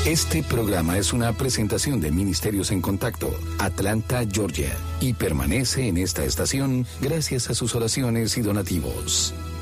Este programa es una presentación de Ministerios en Contacto, Atlanta, Georgia, y permanece en esta estación gracias a sus oraciones y donativos.